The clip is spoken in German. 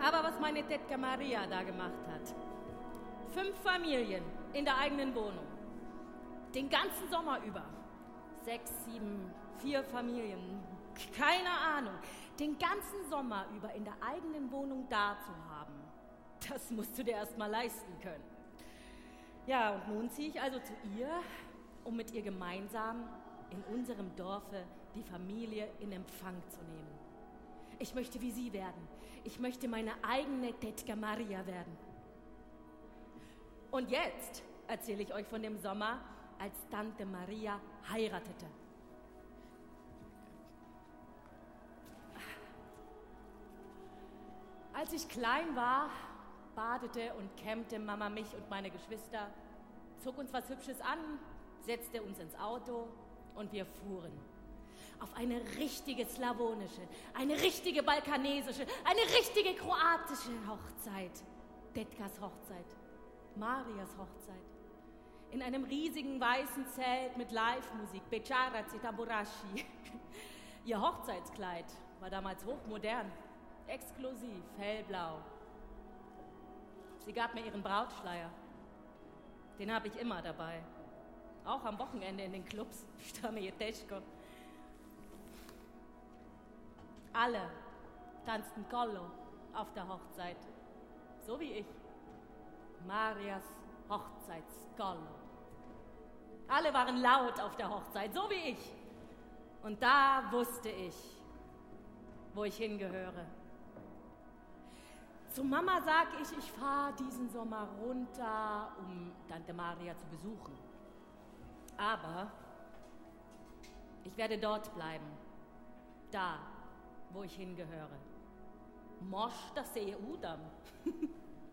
Aber was meine Tetka Maria da gemacht hat. 5 Familien in der eigenen Wohnung. Den ganzen Sommer über. 6, 7, 4 Familien. Keine Ahnung. Den ganzen Sommer über in der eigenen Wohnung da zu haben. Das musst du dir erst mal leisten können. Ja, und nun ziehe ich also zu ihr, um mit ihr gemeinsam in unserem Dorfe die Familie in Empfang zu nehmen. Ich möchte wie sie werden. Ich möchte meine eigene Tetka Maria werden. Und jetzt erzähle ich euch von dem Sommer, als Tante Maria heiratete. Als ich klein war, badete und kämmte Mama mich und meine Geschwister, zog uns was Hübsches an, setzte uns ins Auto und wir fuhren. Auf eine richtige slawonische, eine richtige balkanesische, eine richtige kroatische Hochzeit. Tetkas Hochzeit, Marias Hochzeit. In einem riesigen weißen Zelt mit Live-Musik, Bečaraci, Tamburaši. Ihr Hochzeitskleid war damals hochmodern, exklusiv, hellblau. Sie gab mir ihren Brautschleier. Den habe ich immer dabei. Auch am Wochenende in den Clubs, Stamejeteško. Alle tanzten Kollo auf der Hochzeit, so wie ich. Marias Hochzeitskollo. Alle waren laut auf der Hochzeit, so wie ich. Und da wusste ich, wo ich hingehöre. Zu Mama sag ich fahre diesen Sommer runter, um Tante Maria zu besuchen. Aber ich werde dort bleiben, da, wo ich hingehöre. Mosch, das sehe Udam.